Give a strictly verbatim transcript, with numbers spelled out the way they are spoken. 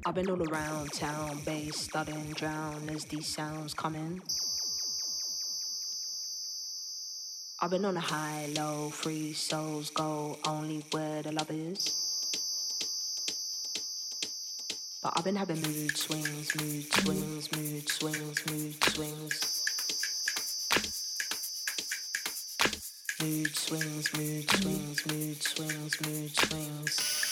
I've been all around town, bass studying, drown as these sounds come in. I've been on a high, low, free souls go only where the love is. But I've been having mood swings, mood swings, mood swings, mood swings. Mood swings, mood swings, mood swings, mood swings.